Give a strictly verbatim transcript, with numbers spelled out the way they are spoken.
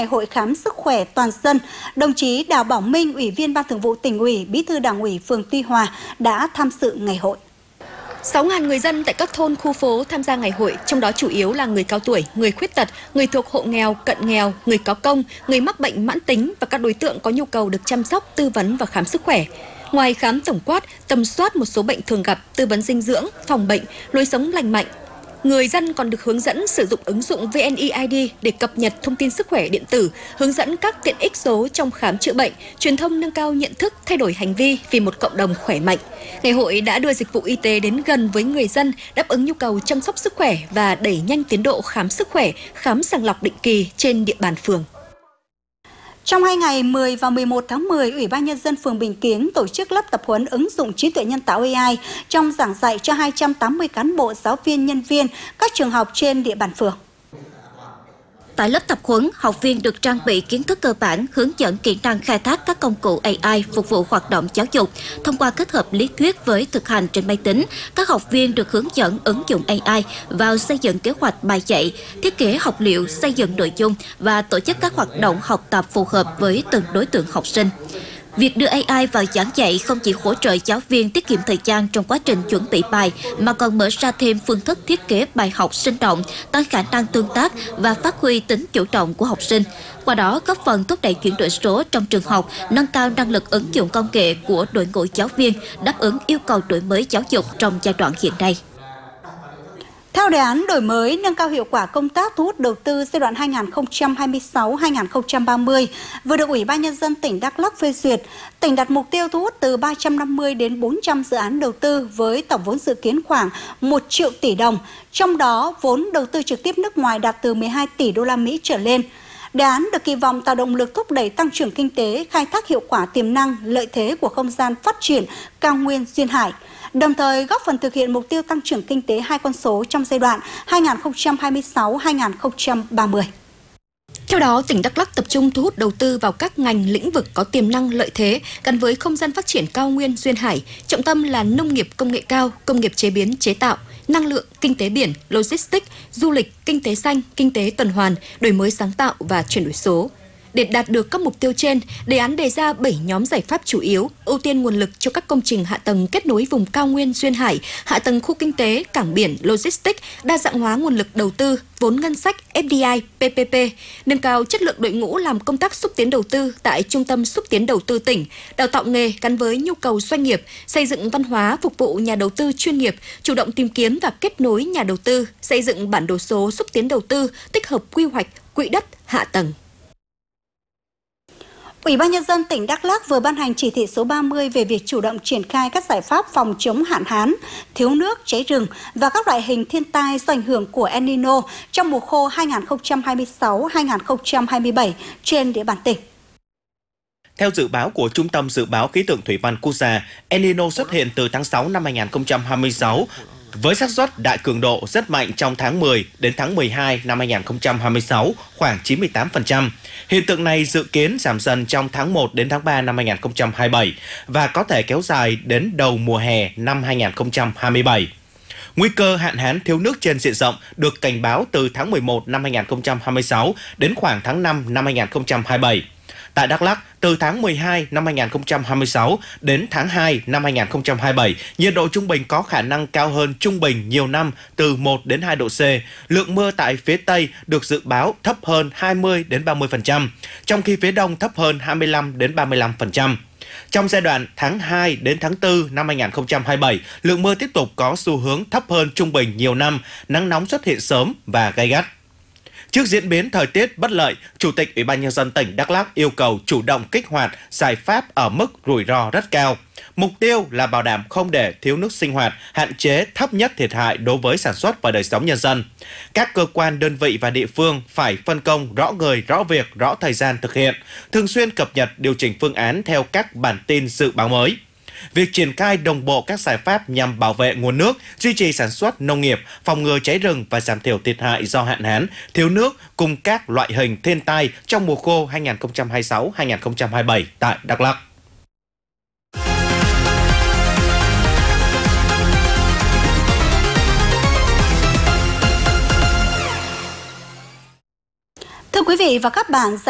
Ngày hội khám sức khỏe toàn dân, đồng chí Đào Bảo Minh, Ủy viên Ban Thường vụ Tỉnh ủy, Bí thư Đảng ủy phường Tuy Hòa đã tham dự ngày hội. sáu nghìn người dân tại các thôn, khu phố tham gia ngày hội, trong đó chủ yếu là người cao tuổi, người khuyết tật, người thuộc hộ nghèo, cận nghèo, người có công, người mắc bệnh mãn tính và các đối tượng có nhu cầu được chăm sóc, tư vấn và khám sức khỏe. Ngoài khám tổng quát, tầm soát một số bệnh thường gặp, tư vấn dinh dưỡng, phòng bệnh, lối sống lành mạnh, người dân còn được hướng dẫn sử dụng ứng dụng vê en e i đê để cập nhật thông tin sức khỏe điện tử, hướng dẫn các tiện ích số trong khám chữa bệnh, truyền thông nâng cao nhận thức, thay đổi hành vi vì một cộng đồng khỏe mạnh. Ngày hội đã đưa dịch vụ y tế đến gần với người dân, đáp ứng nhu cầu chăm sóc sức khỏe và đẩy nhanh tiến độ khám sức khỏe, khám sàng lọc định kỳ trên địa bàn phường. Trong hai ngày mười và mười một tháng mười, Ủy ban Nhân dân phường Bình Kiến tổ chức lớp tập huấn ứng dụng trí tuệ nhân tạo a i trong giảng dạy cho hai trăm tám mươi cán bộ, giáo viên, nhân viên các trường học trên địa bàn phường. Tại lớp tập huấn, học viên được trang bị kiến thức cơ bản, hướng dẫn kỹ năng khai thác các công cụ a i phục vụ hoạt động giáo dục. Thông qua kết hợp lý thuyết với thực hành trên máy tính, các học viên được hướng dẫn ứng dụng a i vào xây dựng kế hoạch bài dạy, thiết kế học liệu, xây dựng nội dung và tổ chức các hoạt động học tập phù hợp với từng đối tượng học sinh. Việc đưa a i vào giảng dạy không chỉ hỗ trợ giáo viên tiết kiệm thời gian trong quá trình chuẩn bị bài, mà còn mở ra thêm phương thức thiết kế bài học sinh động, tăng khả năng tương tác và phát huy tính chủ động của học sinh. Qua đó, góp phần thúc đẩy chuyển đổi số trong trường học, nâng cao năng lực ứng dụng công nghệ của đội ngũ giáo viên, đáp ứng yêu cầu đổi mới giáo dục trong giai đoạn hiện nay. Theo đề án đổi mới nâng cao hiệu quả công tác thu hút đầu tư giai đoạn hai nghìn không trăm hai mươi sáu đến hai nghìn không trăm ba mươi vừa được Ủy ban Nhân dân tỉnh Đắk Lắk phê duyệt, tỉnh đặt mục tiêu thu hút từ ba trăm năm mươi đến bốn trăm dự án đầu tư với tổng vốn dự kiến khoảng một triệu tỷ đồng, trong đó vốn đầu tư trực tiếp nước ngoài đạt từ mười hai tỷ đô la Mỹ trở lên. Đề án được kỳ vọng tạo động lực thúc đẩy tăng trưởng kinh tế, khai thác hiệu quả tiềm năng, lợi thế của không gian phát triển cao nguyên duyên hải, đồng thời góp phần thực hiện mục tiêu tăng trưởng kinh tế hai con số trong giai đoạn hai nghìn không trăm hai mươi sáu đến hai nghìn không trăm ba mươi. Theo đó, tỉnh Đắk Lắk tập trung thu hút đầu tư vào các ngành lĩnh vực có tiềm năng lợi thế gắn với không gian phát triển cao nguyên duyên hải, trọng tâm là nông nghiệp công nghệ cao, công nghiệp chế biến chế tạo, năng lượng, kinh tế biển, logistics, du lịch, kinh tế xanh, kinh tế tuần hoàn, đổi mới sáng tạo và chuyển đổi số. Để đạt được các mục tiêu trên, đề án đề ra bảy nhóm giải pháp chủ yếu, ưu tiên nguồn lực cho các công trình hạ tầng kết nối vùng cao nguyên duyên hải, hạ tầng khu kinh tế, cảng biển, logistics, đa dạng hóa nguồn lực đầu tư, vốn ngân sách, ép đê i, pê pê pê, nâng cao chất lượng đội ngũ làm công tác xúc tiến đầu tư tại Trung tâm xúc tiến đầu tư tỉnh, đào tạo nghề gắn với nhu cầu doanh nghiệp, xây dựng văn hóa phục vụ nhà đầu tư chuyên nghiệp, chủ động tìm kiếm và kết nối nhà đầu tư, xây dựng bản đồ số xúc tiến đầu tư, tích hợp quy hoạch, quỹ đất, hạ tầng. Ủy ban Nhân dân tỉnh Đắk Lắk vừa ban hành chỉ thị số ba mươi về việc chủ động triển khai các giải pháp phòng chống hạn hán, thiếu nước, cháy rừng và các loại hình thiên tai do ảnh hưởng của El Nino trong mùa khô hai nghìn không trăm hai mươi sáu đến hai nghìn không trăm hai mươi bảy trên địa bàn tỉnh. Theo dự báo của Trung tâm Dự báo Khí tượng Thủy văn Quốc gia, El Nino xuất hiện từ tháng sáu năm hai nghìn không trăm hai mươi sáu với xác suất đại cường độ rất mạnh trong tháng mười đến tháng mười hai năm hai nghìn không trăm hai mươi sáu, khoảng chín mươi tám phần trăm. Hiện tượng này dự kiến giảm dần trong tháng một đến tháng ba năm hai nghìn không trăm hai mươi bảy và có thể kéo dài đến đầu mùa hè năm hai nghìn không trăm hai mươi bảy. Nguy cơ hạn hán thiếu nước trên diện rộng được cảnh báo từ tháng mười một năm hai nghìn không trăm hai mươi sáu đến khoảng tháng năm năm hai nghìn không trăm hai mươi bảy. Tại Đắk Lắk, từ tháng mười hai năm hai nghìn không trăm hai mươi sáu đến tháng hai năm hai nghìn không trăm hai mươi bảy, nhiệt độ trung bình có khả năng cao hơn trung bình nhiều năm từ một đến hai độ C. Lượng mưa tại phía Tây được dự báo thấp hơn hai mươi đến ba mươi phần trăm, trong khi phía Đông thấp hơn hai mươi lăm đến ba mươi lăm phần trăm. Trong giai đoạn tháng hai đến tháng tư năm hai nghìn không trăm hai mươi bảy, lượng mưa tiếp tục có xu hướng thấp hơn trung bình nhiều năm, nắng nóng xuất hiện sớm và gay gắt. Trước diễn biến thời tiết bất lợi, Chủ tịch Ủy ban Nhân dân tỉnh Đắk Lắk yêu cầu chủ động kích hoạt giải pháp ở mức rủi ro rất cao. Mục tiêu là bảo đảm không để thiếu nước sinh hoạt, hạn chế thấp nhất thiệt hại đối với sản xuất và đời sống nhân dân. Các cơ quan, đơn vị và địa phương phải phân công rõ người, rõ việc, rõ thời gian thực hiện, thường xuyên cập nhật điều chỉnh phương án theo các bản tin dự báo mới. Việc triển khai đồng bộ các giải pháp nhằm bảo vệ nguồn nước, duy trì sản xuất nông nghiệp, phòng ngừa cháy rừng và giảm thiểu thiệt hại do hạn hán, thiếu nước cùng các loại hình thiên tai trong mùa khô hai nghìn không trăm hai mươi sáu đến hai nghìn không trăm hai mươi bảy tại Đắk Lắk. Thưa quý vị và các bạn,